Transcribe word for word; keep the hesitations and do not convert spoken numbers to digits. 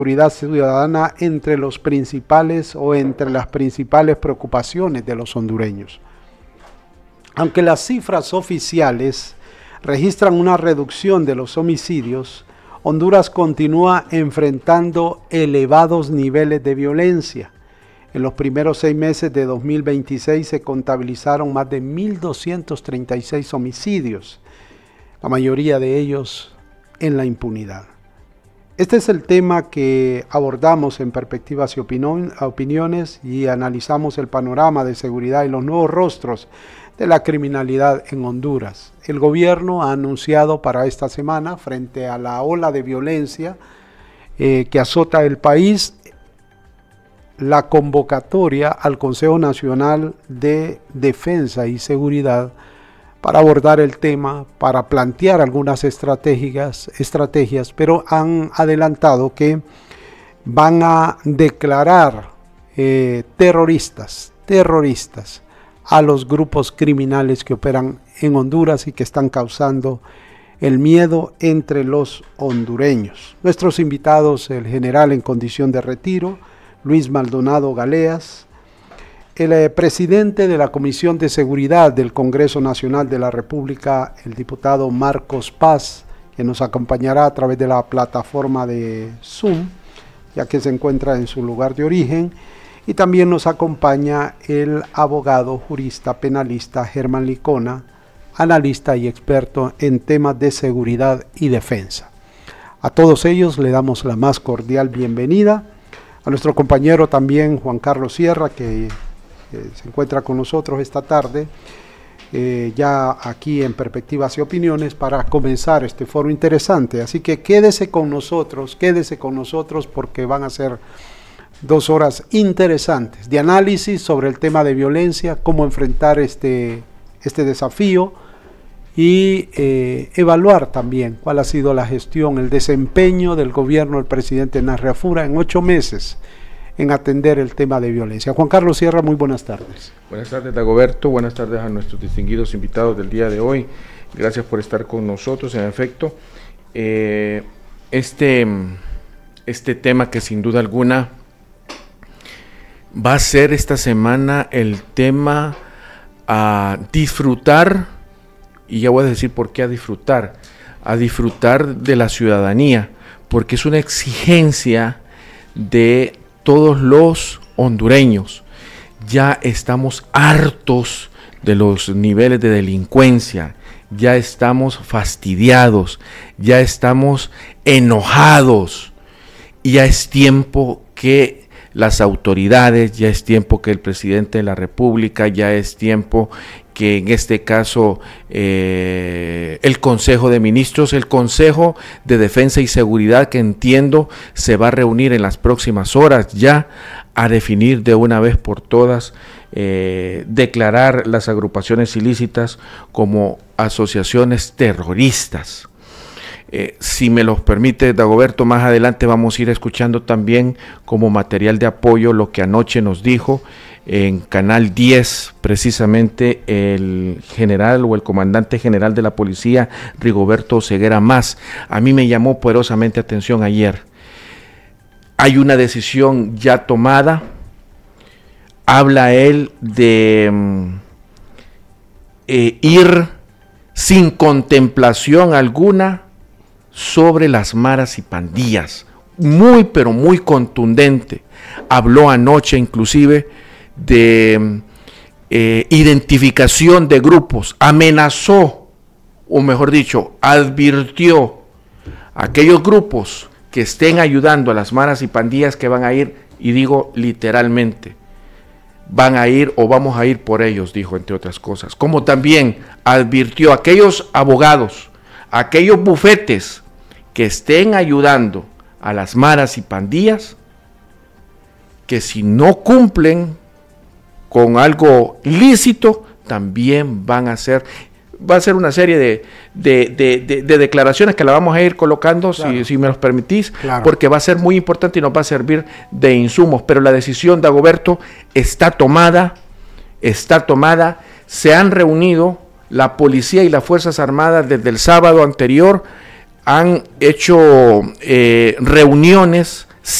seguridad ciudadana entre los principales o entre las principales preocupaciones de los hondureños. Aunque las cifras oficiales registran una reducción de los homicidios, Honduras continúa enfrentando elevados niveles de violencia. En los primeros seis meses de dos mil veintiséis se contabilizaron más de mil doscientos treinta y seis homicidios, la mayoría de ellos en la impunidad. Este es el tema que abordamos en Perspectivas y Opiniones y analizamos el panorama de seguridad y los nuevos rostros de la criminalidad en Honduras. El gobierno ha anunciado para esta semana, frente a la ola de violencia eh, que azota el país, la convocatoria al Consejo Nacional de Defensa y Seguridad para abordar el tema, para plantear algunas estrategias, estrategias, pero han adelantado que van a declarar eh, terroristas, terroristas a los grupos criminales que operan en Honduras y que están causando el miedo entre los hondureños. Nuestros invitados, el general en condición de retiro, Luis Maldonado Galeas, el eh, presidente de la Comisión de Seguridad del Congreso Nacional de la República, el diputado Marcos Paz, que nos acompañará a través de la plataforma de Zoom, ya que se encuentra en su lugar de origen, y también nos acompaña el abogado, jurista, penalista Germán Licona, analista y experto en temas de seguridad y defensa. A todos ellos le damos la más cordial bienvenida. A nuestro compañero también Juan Carlos Sierra, que eh, se encuentra con nosotros esta tarde, eh, ya aquí en Perspectivas y Opiniones, para comenzar este foro interesante. Así que quédese con nosotros, quédese con nosotros porque van a ser dos horas interesantes de análisis sobre el tema de violencia, cómo enfrentar este, este desafío y eh, evaluar también cuál ha sido la gestión, el desempeño del gobierno del presidente Narriafura en ocho meses en atender el tema de violencia. Juan Carlos Sierra, muy buenas tardes. Buenas tardes, Dagoberto, buenas tardes a nuestros distinguidos invitados del día de hoy. Gracias por estar con nosotros. En efecto, eh, este, este tema que sin duda alguna va a ser esta semana el tema a disfrutar, y ya voy a decir por qué a disfrutar, a disfrutar de la ciudadanía, porque es una exigencia de todos los hondureños. Ya estamos hartos de los niveles de delincuencia, ya estamos fastidiados, ya estamos enojados, y ya es tiempo que las autoridades, ya es tiempo que el presidente de la República, ya es tiempo que en este caso eh, el Consejo de Ministros, el Consejo de Defensa y Seguridad, que entiendo se va a reunir en las próximas horas ya a definir de una vez por todas, eh, declarar las agrupaciones ilícitas como asociaciones terroristas. Eh, si me los permite, Dagoberto, más adelante vamos a ir escuchando también como material de apoyo lo que anoche nos dijo en Canal diez, precisamente el general o el comandante general de la policía, Rigoberto Ceguera Mas. A mí me llamó poderosamente atención ayer. Hay una decisión ya tomada. Habla él de eh, ir sin contemplación alguna sobre las maras y pandillas, muy pero muy contundente. Habló anoche inclusive de eh, identificación de grupos, amenazó, o mejor dicho, advirtió a aquellos grupos que estén ayudando a las maras y pandillas que van a ir, y digo literalmente, van a ir o vamos a ir por ellos, dijo, entre otras cosas. Como también advirtió a aquellos abogados, aquellos bufetes que estén ayudando a las maras y pandillas, que si no cumplen con algo lícito, también van a ser, va a ser una serie de, de, de, de, de declaraciones que la vamos a ir colocando, claro, si, si me los permitís, claro, porque va a ser muy importante y nos va a servir de insumos. Pero la decisión, Dagoberto, está tomada, está tomada, se han reunido la policía y las Fuerzas Armadas desde el sábado anterior, han hecho eh, reuniones